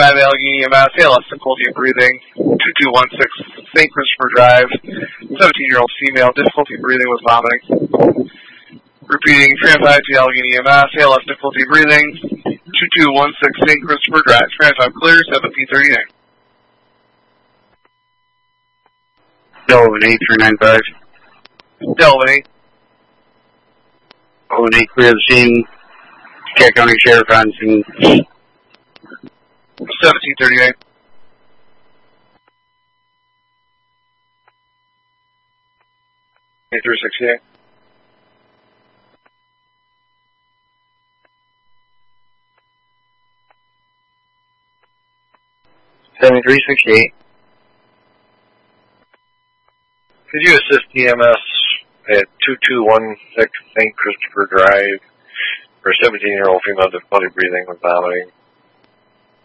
Allegheny EMS, ALS difficulty of breathing, 2216 St. Christopher Drive, 17-year-old female, difficulty of breathing with vomiting. Repeating, Trans-5 to Allegheny EMS, ALS difficulty of breathing, 2216 St. Christopher Drive, Trans-5 clear, 1739. Delvin 8395. Delvin 8. Delvin 8, clear the scene. Scott County Sheriff on scene. 1738. Through 68. Could you assist EMS at 2216 St. Christopher Drive for a 17-year-old female difficulty breathing with vomiting?